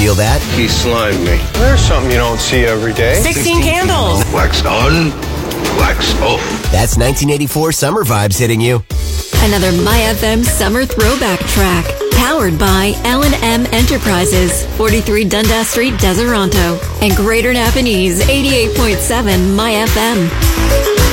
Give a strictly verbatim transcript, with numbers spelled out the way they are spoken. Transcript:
Feel that? He slimed me. There's something you don't see every day. sixteen candles. Wax on, wax off. That's nineteen eighty-four summer vibes hitting you. Another MyFM summer throwback track. Powered by L and M Enterprises, forty-three Dundas Street, Deseronto. And Greater Napanese, eighty-eight point seven MyFM.